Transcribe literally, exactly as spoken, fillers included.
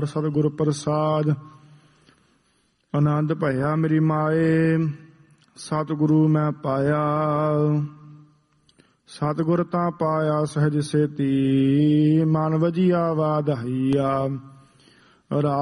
ਦਰਬਾਰ ਸਤਿਗੁਰ ਪ੍ਰਸਾਦ। ਆਨੰਦ ਭਇਆ ਮੇਰੀ ਮਾਏ, ਸਤਿਗੁਰੂ ਮੈਂ ਪਾਇਆ। ਸਤਿਗੁਰ ਤਾਂ ਪਾਇਆ ਸਹਿਜ ਸੇਤੀ, ਮਨ ਵਜੀਆ ਵਾਧਾਈਆ।